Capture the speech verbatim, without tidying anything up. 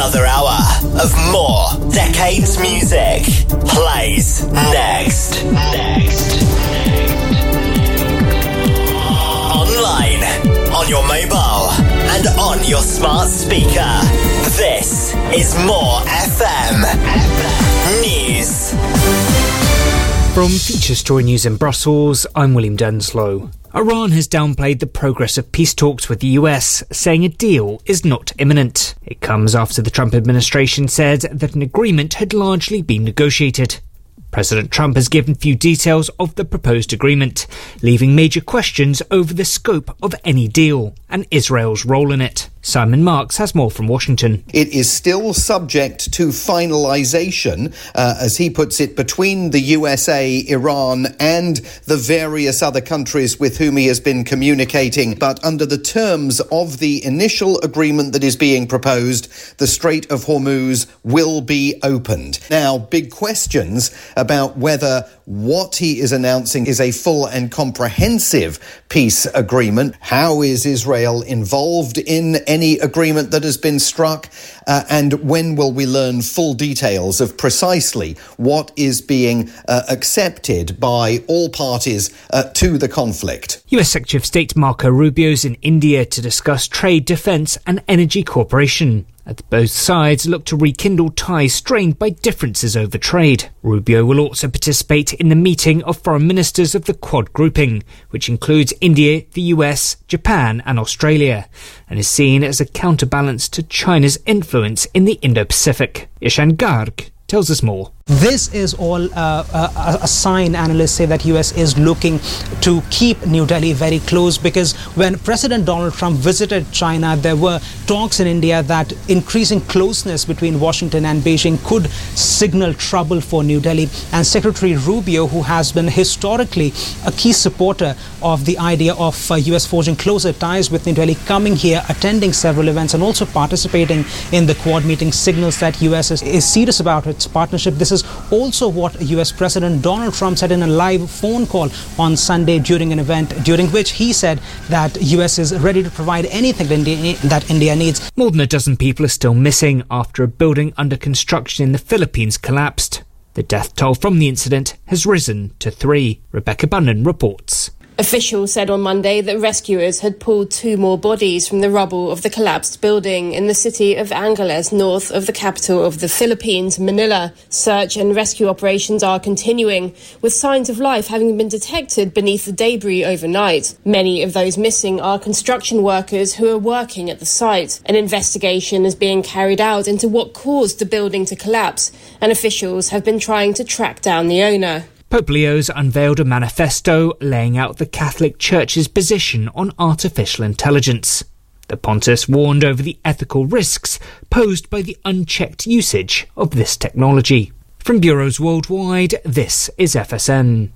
Another hour of more Decades music plays next. Next. Online, on your mobile, and on your smart speaker. This is More F M News. From Feature Story News in Brussels, I'm William Denslow. Iran has downplayed the progress of peace talks with the U S, saying a deal is not imminent. It comes after the Trump administration said that an agreement had largely been negotiated. President Trump has given few details of the proposed agreement, leaving major questions over the scope of any deal and Israel's role in it. Simon Marks has more from Washington. It is still subject to finalisation, uh, as he puts it, between the U S A, Iran and the various other countries with whom he has been communicating. But under the terms of the initial agreement that is being proposed, the Strait of Hormuz will be opened. Now, big questions about whether what he is announcing is a full and comprehensive peace agreement. How is Israel involved in any agreement that has been struck? Uh, and when will we learn full details of precisely what is being uh, accepted by all parties uh, to the conflict? U S Secretary of State Marco Rubio is in India to discuss trade, defence and energy cooperation, as both sides look to rekindle ties strained by differences over trade. Rubio will also participate in the meeting of foreign ministers of the Quad grouping, which includes India, the U S, Japan and Australia, and is seen as a counterbalance to China's influence in the Indo-Pacific. Ishan Garg tells us more. This is all uh, a, a sign, analysts say, that U S is looking to keep New Delhi very close, because when President Donald Trump visited China, there were talks in India that increasing closeness between Washington and Beijing could signal trouble for New Delhi. And Secretary Rubio, who has been historically a key supporter of the idea of uh, U S forging closer ties with New Delhi, coming here, attending several events and also participating in the Quad meeting, signals that U S is, is serious about its partnership. This is also what U S President Donald Trump said in a live phone call on Sunday during an event during which he said that U S is ready to provide anything that India, that India needs. More than a dozen people are still missing after a building under construction in the Philippines collapsed. The death toll from the incident has risen to three. Rebecca Bunnan reports. Officials said on Monday that rescuers had pulled two more bodies from the rubble of the collapsed building in the city of Angeles, north of the capital of the Philippines, Manila. Search and rescue operations are continuing, with signs of life having been detected beneath the debris overnight. Many of those missing are construction workers who are working at the site. An investigation is being carried out into what caused the building to collapse, and officials have been trying to track down the owner. Pope Leo's unveiled a manifesto laying out the Catholic Church's position on artificial intelligence. The Pontiff warned over the ethical risks posed by the unchecked usage of this technology. From bureaus worldwide, this is F S N.